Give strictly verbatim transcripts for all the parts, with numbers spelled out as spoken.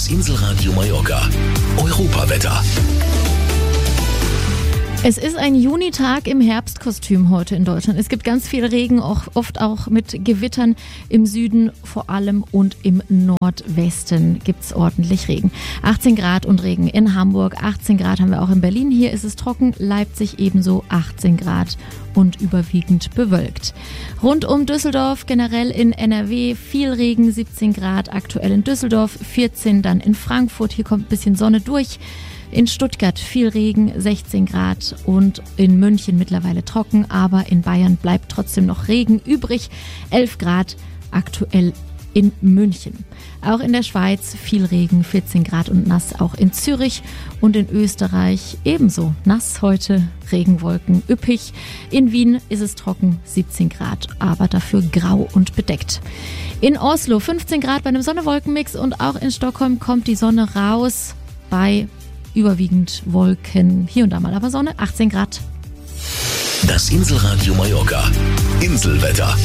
Das Inselradio Mallorca. Europawetter. Es ist ein Junitag im Herbstkostüm heute in Deutschland. Es gibt ganz viel Regen, auch oft auch mit Gewittern im Süden vor allem, und im Nordwesten gibt es ordentlich Regen. achtzehn Grad und Regen in Hamburg, achtzehn Grad haben wir auch in Berlin. Hier ist es trocken, Leipzig ebenso achtzehn Grad und überwiegend bewölkt. Rund um Düsseldorf, generell in N R W viel Regen, siebzehn Grad aktuell in Düsseldorf, vierzehn dann in Frankfurt, hier kommt ein bisschen Sonne durch. In Stuttgart viel Regen, sechzehn Grad, und in München mittlerweile trocken, aber in Bayern bleibt trotzdem noch Regen übrig, elf Grad aktuell in München. Auch in der Schweiz viel Regen, vierzehn Grad und nass, auch in Zürich, und in Österreich ebenso nass heute, Regenwolken üppig. In Wien ist es trocken, siebzehn Grad, aber dafür grau und bedeckt. In Oslo fünfzehn Grad bei einem Sonne-Wolken-Mix, und auch in Stockholm kommt die Sonne raus bei überwiegend Wolken, hier und da mal aber Sonne, achtzehn Grad. Das Inselradio Mallorca. Inselwetter.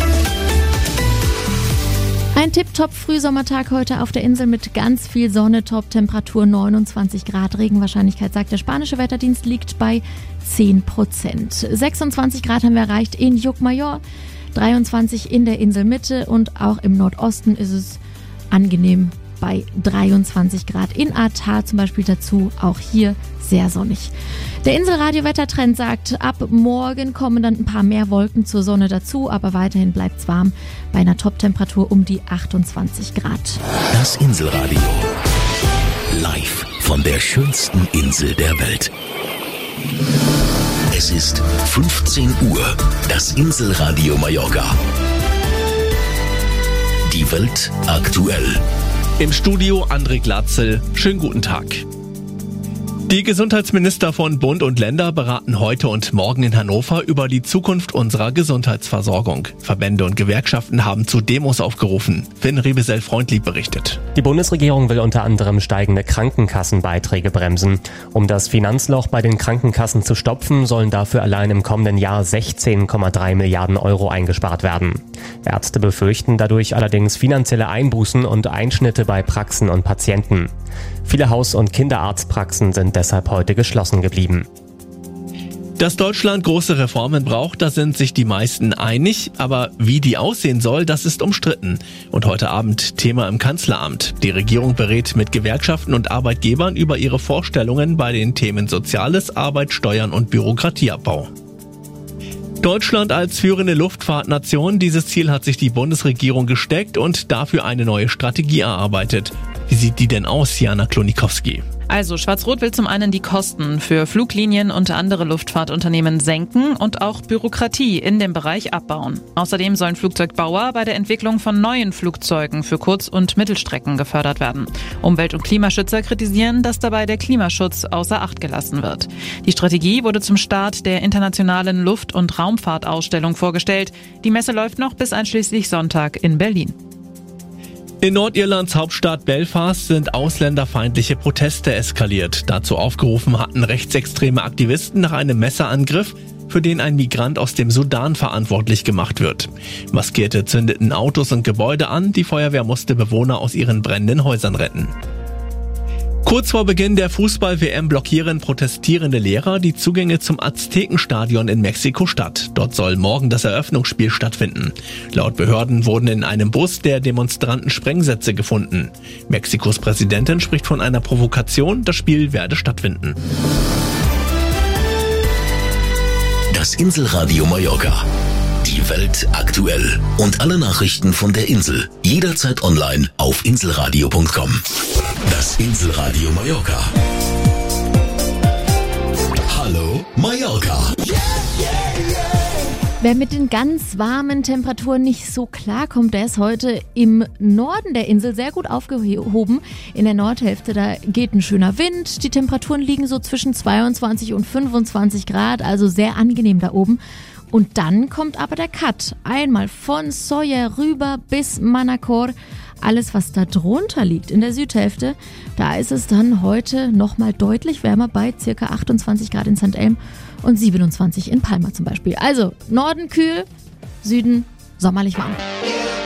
Ein Tipptopp-Frühsommertag heute auf der Insel mit ganz viel Sonne, Top-Temperatur neunundzwanzig Grad. Regenwahrscheinlichkeit, sagt der spanische Wetterdienst, liegt bei zehn Prozent. sechsundzwanzig Grad haben wir erreicht in Llucmajor, dreiundzwanzig in der Inselmitte, und auch im Nordosten ist es angenehm bei dreiundzwanzig Grad. In Atar zum Beispiel dazu, auch hier sehr sonnig. Der Inselradio-Wettertrend sagt, ab morgen kommen dann ein paar mehr Wolken zur Sonne dazu, aber weiterhin bleibt es warm bei einer Toptemperatur um die achtundzwanzig Grad. Das Inselradio. Live von der schönsten Insel der Welt. Es ist fünfzehn Uhr. Das Inselradio Mallorca. Die Welt aktuell. Im Studio André Glatzel. Schönen guten Tag. Die Gesundheitsminister von Bund und Länder beraten heute und morgen in Hannover über die Zukunft unserer Gesundheitsversorgung. Verbände und Gewerkschaften haben zu Demos aufgerufen. Finn Rebesel-Freundlieb berichtet. Die Bundesregierung will unter anderem steigende Krankenkassenbeiträge bremsen. Um das Finanzloch bei den Krankenkassen zu stopfen, sollen dafür allein im kommenden Jahr sechzehn Komma drei Milliarden Euro eingespart werden. Ärzte befürchten dadurch allerdings finanzielle Einbußen und Einschnitte bei Praxen und Patienten. Viele Haus- und Kinderarztpraxen sind deshalb heute geschlossen geblieben. Dass Deutschland große Reformen braucht, da sind sich die meisten einig, aber wie die aussehen soll, das ist umstritten. Und heute Abend Thema im Kanzleramt. Die Regierung berät mit Gewerkschaften und Arbeitgebern über ihre Vorstellungen bei den Themen Soziales, Arbeit, Steuern und Bürokratieabbau. Deutschland als führende Luftfahrtnation, dieses Ziel hat sich die Bundesregierung gesteckt und dafür eine neue Strategie erarbeitet. Wie sieht die denn aus, Jana Klonikowski? Also Schwarz-Rot will zum einen die Kosten für Fluglinien und andere Luftfahrtunternehmen senken und auch Bürokratie in dem Bereich abbauen. Außerdem sollen Flugzeugbauer bei der Entwicklung von neuen Flugzeugen für Kurz- und Mittelstrecken gefördert werden. Umwelt- und Klimaschützer kritisieren, dass dabei der Klimaschutz außer Acht gelassen wird. Die Strategie wurde zum Start der internationalen Luft- und Raumfahrtausstellung vorgestellt. Die Messe läuft noch bis einschließlich Sonntag in Berlin. In Nordirlands Hauptstadt Belfast sind ausländerfeindliche Proteste eskaliert. Dazu aufgerufen hatten rechtsextreme Aktivisten nach einem Messerangriff, für den ein Migrant aus dem Sudan verantwortlich gemacht wird. Maskierte zündeten Autos und Gebäude an, die Feuerwehr musste Bewohner aus ihren brennenden Häusern retten. Kurz vor Beginn der Fußball-W M blockieren protestierende Lehrer die Zugänge zum Aztekenstadion in Mexiko-Stadt. Dort soll morgen das Eröffnungsspiel stattfinden. Laut Behörden wurden in einem Bus der Demonstranten Sprengsätze gefunden. Mexikos Präsidentin spricht von einer Provokation, das Spiel werde stattfinden. Das Inselradio Mallorca. Die Welt aktuell. Und alle Nachrichten von der Insel. Jederzeit online auf inselradio punkt com. Das Inselradio Mallorca. Hallo Mallorca. Wer mit den ganz warmen Temperaturen nicht so klarkommt, der ist heute im Norden der Insel sehr gut aufgehoben. In der Nordhälfte, da geht ein schöner Wind. Die Temperaturen liegen so zwischen zweiundzwanzig und fünfundzwanzig Grad, also sehr angenehm da oben. Und dann kommt aber der Cut. Einmal von Sóller rüber bis Manacor. Alles, was da drunter liegt in der Südhälfte, da ist es dann heute nochmal deutlich wärmer bei ca. achtundzwanzig Grad in Sankt Elm und siebenundzwanzig in Palma zum Beispiel. Also Norden kühl, Süden sommerlich warm.